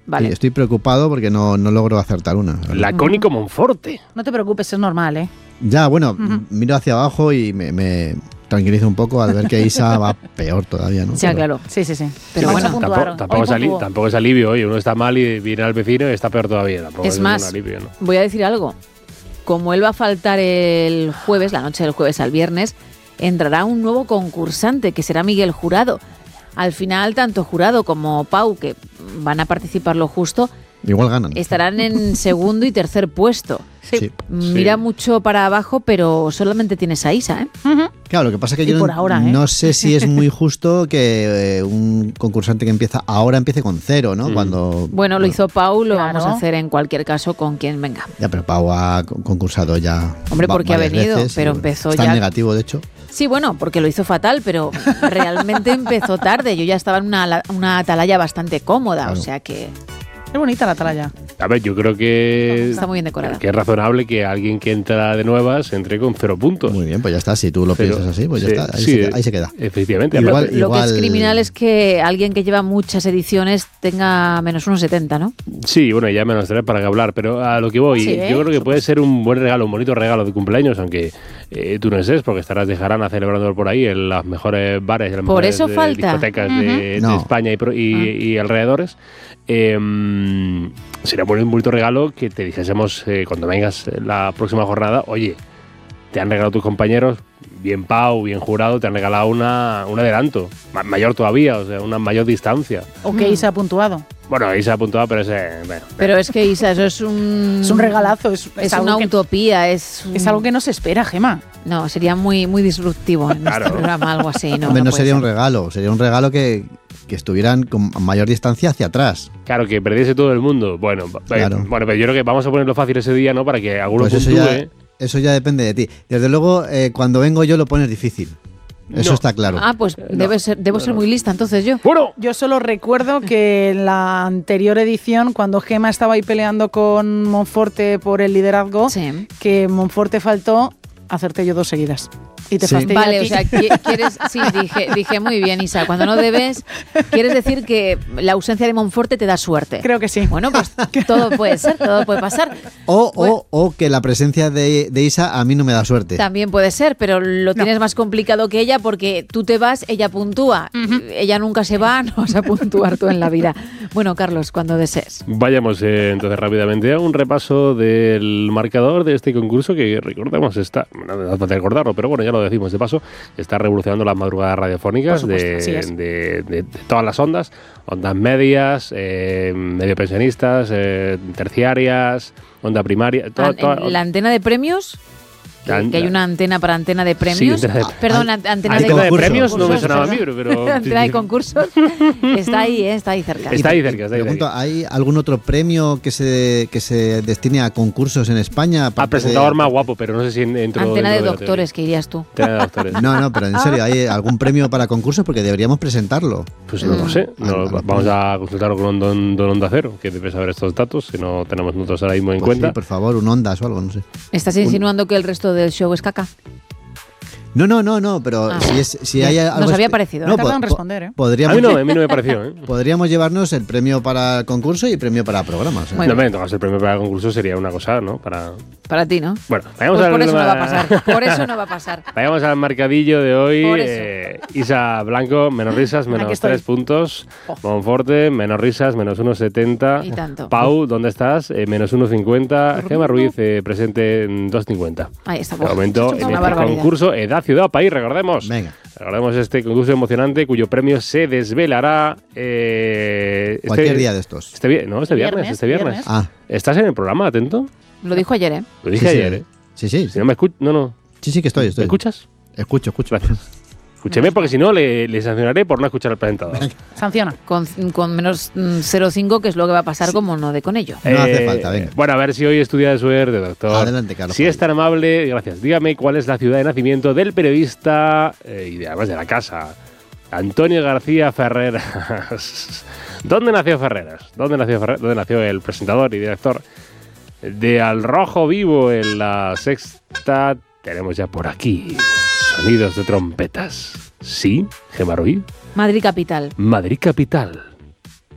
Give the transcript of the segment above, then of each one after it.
Vale. Sí, estoy preocupado porque no logro acertar una. Lacónico Monforte. No te preocupes, es normal, ¿eh? Ya, bueno, miro hacia abajo y me tranquilizo un poco al ver que Isa va peor todavía, ¿no? Ya, Pero- claro. Sí. Pero Vamos bueno, a puntuar. Tampoco es alivio. Oye, uno está mal y viene al vecino y está peor todavía. Tampoco Es más, un alivio, ¿no? voy a decir algo. Como él va a faltar el jueves, la noche del jueves al viernes, entrará un nuevo concursante que será Miguel Jurado. Al final, tanto Jurado como Pau, que van a participar lo justo, Igual ganan. estarán en segundo y tercer puesto. Sí. Mira mucho para abajo, pero solamente tienes a Isa, ¿eh? Claro, lo que pasa es que Y yo por ahora, ¿eh? no sé si es muy justo que un concursante que empieza ahora empiece con 0, ¿no? Cuando Bueno, lo hizo Pau, lo Claro. vamos a hacer en cualquier caso con quien venga. Ya, pero Pau ha concursado ya. Hombre, porque ha varias venido, veces, pero y empezó está ya- en negativo, de hecho. Sí, bueno, porque lo hizo fatal, pero realmente empezó tarde. Yo ya estaba en una atalaya bastante cómoda, Claro. o sea que Es bonita la atalaya. A ver, yo creo que está muy bien decorada. es razonable que alguien que entra de nuevas entre con 0 puntos. Muy bien, pues ya está. Si tú lo Pero- piensas así, pues ya sí, está. sí, Ahí se queda. Efectivamente. Igual- Lo que es criminal es que alguien que lleva muchas ediciones tenga menos 1,70, ¿no? Sí, bueno, ya menos 3 para que hablar, pero a lo que voy, Sí, yo creo que puede ser un buen regalo, un bonito regalo de cumpleaños, aunque tú no estés, porque estarás de jarana celebrando por ahí en las mejores bares, en las Por mejores eso falta. discotecas de No. España y alrededores. Sería un bonito regalo que te dijésemos cuando vengas la próxima jornada, oye, te han regalado tus compañeros, bien Pau, bien Jurado, te han regalado un adelanto, mayor todavía, o sea, una mayor distancia. O que Isa ha puntuado. Bueno, ahí se ha apuntado, pero bueno. Pero es que, Isa, eso es un... Es un regalazo. Es Es algo una que- utopía, Es algo que no se espera, Gema. No, sería muy, muy disruptivo en Claro. este programa, algo así. No, Hombre, no puede sería un ser. regalo. Sería un regalo que estuvieran con mayor distancia hacia atrás. Claro, que perdiese todo el mundo. Bueno, Claro. bueno, pero yo creo que vamos a ponerlo fácil ese día, ¿no? Para que alguno Pues puntúe. eso ya depende de ti. Desde luego, cuando vengo yo lo pones difícil. Eso No. está claro. Ah, pues debo ser muy lista entonces yo. Bueno, Yo solo recuerdo que en la anterior edición, cuando Gema estaba ahí peleando con Monforte por el liderazgo, Sí. que Monforte faltó, acerté yo 2 seguidas. Y te Sí. fastidié a Vale, ti. o sea, quieres... Sí, dije muy bien, Isa. Cuando no debes, quieres decir que la ausencia de Monforte te da suerte. Creo que sí. Bueno, pues todo puede ser, todo puede pasar. O que la presencia de Isa a mí no me da suerte. También puede ser, pero lo tienes más complicado que ella porque tú te vas, ella puntúa. Ella nunca se va, no vas a puntuar tú en la vida. Bueno, Carlos, cuando desees. vayamos entonces rápidamente a un repaso del marcador de este concurso que recordemos está, no hace falta recordarlo, pero bueno, ya lo decimos de paso, está revolucionando las madrugadas radiofónicas Por supuesto, así es. de todas las ondas medias, medio pensionistas, terciarias, onda primaria, En la antena de premios, que hay una antena para antena de premios. Sí, antena de- Perdón, antena Antena de de concursos. premios no me concursos, sonaba a mí, perdón. pero Antena de concursos. Está ahí cerca. Está ahí cerca, está ahí Pregunto, cerca. ¿hay algún otro premio que se destine a concursos en España? Ah, aparte presentador de- más guapo, pero no sé si entro Antena de dentro la doctores, que irías tú. teoría. Antena de doctores. No, pero en serio, ¿hay algún premio para concursos? Porque deberíamos presentarlo. Pues no lo sé. Ah, vale. Vamos a consultarlo con don Onda Cero, que debe saber estos datos, si no tenemos nosotros ahora mismo en Pues cuenta. sí, por favor, un Ondas o algo, no sé. ¿Estás insinuando que el resto del show es caca? No, pero Ah. si hay algo... Nos había espe- parecido, No ¿eh? tardan en responder, ¿eh? A Podríamos, mí no me pareció, ¿eh? podríamos llevarnos el premio para concurso y el premio para programas. ¿eh? Muy No, bien. en todo caso, el premio para el concurso sería una cosa, ¿no? Para ti, ¿no? Bueno, Pues vayamos por eso no va a al pasar. Por eso no va a pasar. vayamos al marcadillo de hoy. Por eso. Isa Blanco, menos risas, Aquí menos estoy. 3 puntos. Oh. Monforte, menos risas, menos 1,70. Y tanto. Pau, ¿dónde estás? Menos 1,50. Gema Ruiz, presente en 2,50. Ahí está. De momento, Es en una este barbaridad. concurso Edad, Ciudad, País, recordemos. Venga, Recordemos este concurso emocionante cuyo premio se desvelará cualquier día de estos. Este viernes. Viernes. Ah, ¿Estás en el programa, atento? Lo dijo ayer, ¿eh? Lo dije sí, ayer, ¿eh? Sí. Si no me escuchas, no. Sí, que estoy. ¿Me escuchas? Escucho. Gracias. Escúcheme porque si no le sancionaré por no escuchar al presentador. Sanciona. Con menos 0,5, que es lo que va a pasar como no de con ello. No hace falta, venga. Bueno, a ver si hoy estudia de suerte, doctor. Adelante, Carlos. Si es tan amable, gracias. Dígame cuál es la ciudad de nacimiento del periodista y además de la casa, Antonio García Ferreras. ¿Dónde nació Ferreras? ¿Dónde nació el presentador y director de Al Rojo Vivo en La Sexta? Tenemos ya por aquí sonidos de trompetas. ¿Sí, Gema Ruiz? Madrid capital. Madrid capital.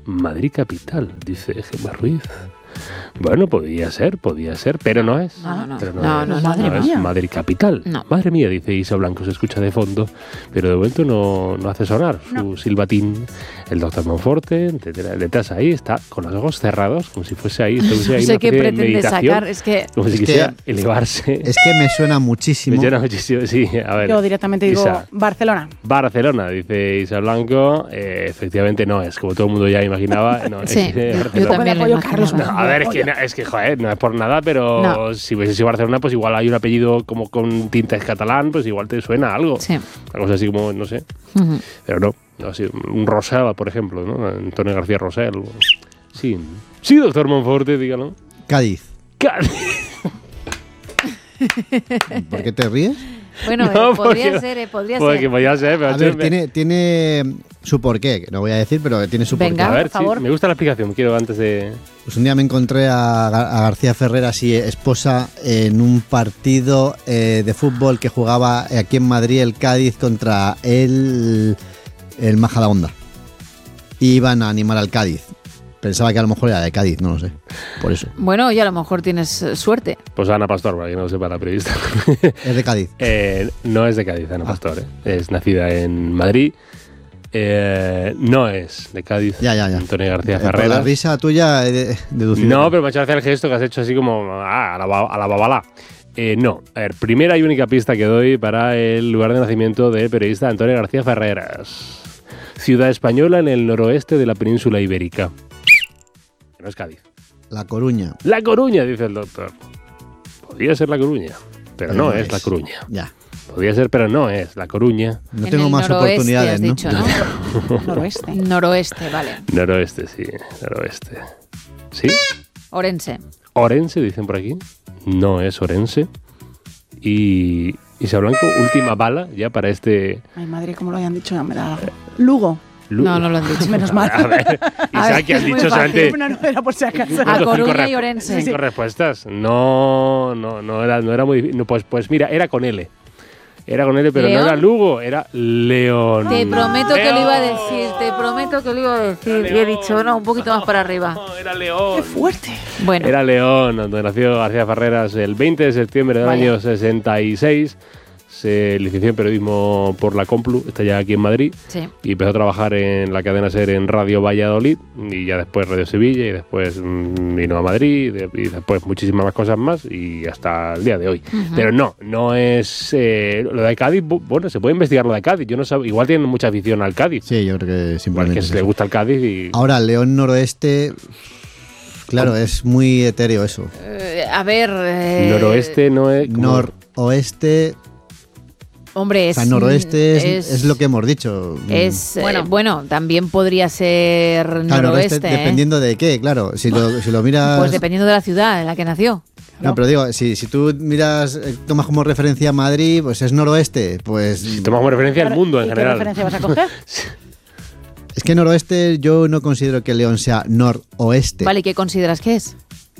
Madrid capital, dice Gemma Ruiz. Bueno, podía ser, pero no es. No. Pero No, madre es mía. Madrid capital. No. Madre mía, dice Isa Blanco, se escucha de fondo, pero de momento no hace sonar su silbatín. El doctor Monforte, detrás ahí, está con los ojos cerrados, como si fuese ahí. No Ahí sé una qué especie de pretende meditación, sacar, es que... como si Es que- quisiera elevarse. Es que me suena muchísimo. Me llena muchísimo, sí. A ver. Yo directamente digo Isa. Barcelona. Barcelona, dice Isa Blanco. Efectivamente no es, como todo el mundo ya imaginaba. No, Sí, es yo Barcelona. también lo Apoyo imaginaba. Carlos No, a ver, es que, joder, no es por nada, pero No. si hubiese sido Barcelona, pues igual hay un apellido como con tintes catalán, pues igual te suena algo. Sí. Algo así como, no sé. Ujú. Pero no, así, un Rosell, por ejemplo, ¿no? Antonio García Rosell. Sí, sí, doctor Monforte, dígalo. Cádiz. Cádiz. ¿Por qué te ríes? Bueno, No, podría porque- ser, podría Porque ser. podía ser, pero A ver, tiene su porqué, que no voy a decir, pero tiene su Venga. A porqué. ver, por favor. sí, me gusta la explicación, quiero antes de... Pues un día me encontré a García Ferreras y esposa en un partido de fútbol que jugaba aquí en Madrid el Cádiz contra el Majadahonda. Y iban a animar al Cádiz. Pensaba que a lo mejor era de Cádiz, no lo sé. Por eso. Bueno, y a lo mejor tienes suerte. Pues Ana Pastor, para que no lo sepa la periodista. Es de Cádiz. No es de Cádiz, Ana Pastor. Es nacida en Madrid. No es de Cádiz. Ya. Antonio García Por la Ferreras. risa tuya he deducido. No, pero me ha hecho hacer el gesto que has hecho así como a la babalá. No. A ver, primera y única pista que doy para el lugar de nacimiento del periodista Antonio García Ferreras. Ciudad española en el noroeste de la península ibérica. No es Cádiz. La Coruña. La Coruña, dice el doctor. Podría ser La Coruña, pero no es La Coruña. Ya. Podría ser, pero no es La Coruña. No En tengo el más noroeste, oportunidades, has ¿no? dicho, ¿no? Noroeste. Noroeste, vale. Noroeste, sí, noroeste. ¿Sí? Orense. Orense, dicen por aquí. No es Orense. Y Isa Blanco, última bala ya para este... Ay, madre, como lo hayan dicho, ya me da algo. Lugo. No, no lo han dicho. Menos mal. A ver, Isa, que has es muy dicho fácil. solamente... No era por si acaso. A ¿Cuánto? Coruña Cinco y Orense. Cinco respuestas. No era muy difícil. No, pues mira, era con L. Era con L, pero ¿León? no era Lugo, era León. Te prometo que lo iba a León. decir, te prometo que lo iba a decir. Y he dicho, no, un poquito más para arriba. No, era León. ¡Qué fuerte! Bueno, Era León, donde nació García Ferreras el 20 de septiembre del Vaya. año 66. Se licenció en periodismo por la Complu, está ya aquí en Madrid. sí. Y empezó a trabajar en la cadena SER en Radio Valladolid y ya después Radio Sevilla y después vino a Madrid y después muchísimas más cosas más y hasta el día de hoy. Ujú. Pero no es lo de Cádiz, bueno, se puede investigar lo de Cádiz, yo no sé, igual tienen mucha afición al Cádiz, Sí, yo creo que igual simplemente. que es le eso. gusta el Cádiz y... Ahora, León Noroeste. Claro, es muy etéreo eso. A ver. Noroeste no es... como- Noroeste. Hombre, O es. sea, noroeste es lo que hemos dicho. Es, Bueno. bueno, también podría ser Claro, noroeste. ¿eh? dependiendo de qué, claro. Si lo miras. Pues dependiendo de la ciudad en la que nació. No, pero digo, si tú miras, tomas como referencia Madrid, pues es noroeste. Pues Si tomas como referencia al mundo en ¿Y qué general. referencia vas a coger? es que noroeste yo no considero que León sea noroeste. Vale, ¿y qué consideras que es?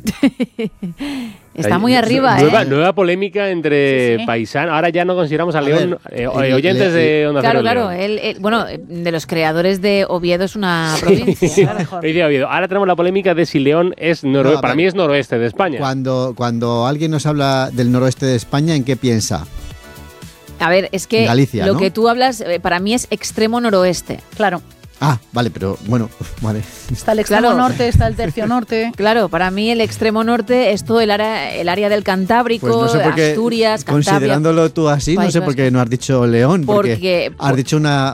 Está Hay- muy arriba, nueva, ¿eh? nueva polémica entre Sí, sí. paisanos. Ahora ya no consideramos a A León ver, oyentes de Onda Claro, Cero claro. León. Bueno, de los creadores de Oviedo es una provincia. Sí. Claro, mejor. Hoy día Oviedo. Ahora tenemos la polémica de si León es noroeste. No, Para vale. mí es noroeste de España. Cuando alguien nos habla del noroeste de España, ¿en qué piensa? A ver, es que Galicia, lo ¿no? que tú hablas para mí es extremo noroeste. Claro. Ah, vale, pero bueno, vale. Está el extremo Claro. norte, está el tercio norte. Claro, para mí el extremo norte es todo el área del Cantábrico, Pues no sé por qué, Asturias, Cantabria. considerándolo tú así, no País sé por qué no has dicho León, porque Porque- has dicho una